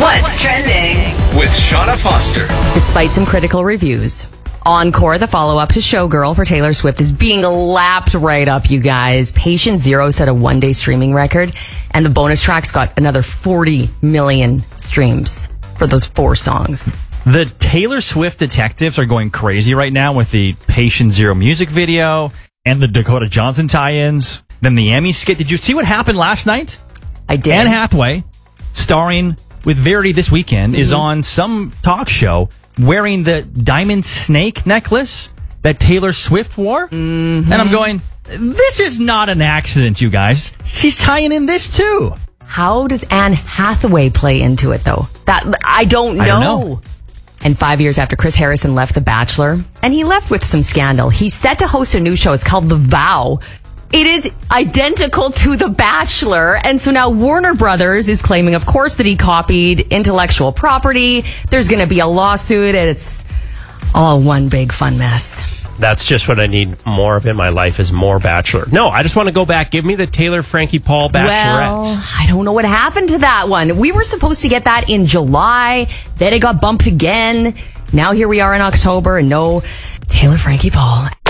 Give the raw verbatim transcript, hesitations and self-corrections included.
What's trending? With Shauna Foster. Despite some critical reviews, Encore, the follow-up to Showgirl for Taylor Swift, is being lapped right up, you guys. Patient Zero set a one-day streaming record, and the bonus tracks got another forty million streams for those four songs. The Taylor Swift detectives are going crazy right now with the Patient Zero music video and the Dakota Johnson tie-ins. Then the Emmy skit. Did you see what happened last night? I did. Anne Hathaway, starring with Verity this weekend, mm-hmm. is on some talk show wearing the diamond snake necklace that Taylor Swift wore. Mm-hmm. And I'm going, this is not an accident, you guys. She's tying in this too. How does Anne Hathaway play into it, though? That I don't know. I don't know. And five years after Chris Harrison left The Bachelor, and he left with some scandal, he's set to host a new show. It's called The Vow. It is identical to The Bachelor. And so now Warner Brothers is claiming, of course, that he copied intellectual property. There's going to be a lawsuit, and it's all one big fun mess. That's just what I need more of in my life is more Bachelor. No, I just want to go back. Give me the Taylor Frankie Paul Bachelorette. Well, I don't know what happened to that one. We were supposed to get that in July. Then it got bumped again. Now here we are in October and no Taylor Frankie Paul.